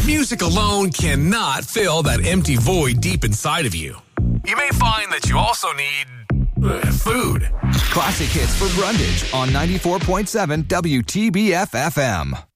Music alone cannot fill that empty void deep inside of you. You may find that you also need food. Classic hits for Brundage on 94.7 WTBF FM.